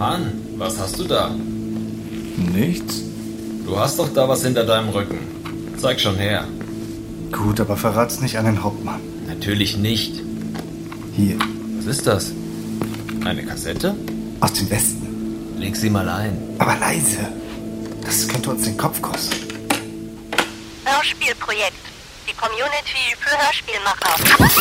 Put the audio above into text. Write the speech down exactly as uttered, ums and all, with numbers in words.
Han, was hast du da? Nichts. Du hast doch da was hinter deinem Rücken. Zeig schon her. Gut, aber verrat's nicht an den Hauptmann. Natürlich nicht. Hier, Was ist das? Eine Kassette? aus dem Westen. Leg sie mal ein. Aber leise. Das könnte uns den Kopf kosten. Hörspielprojekt. Die Community für Hörspielmacher.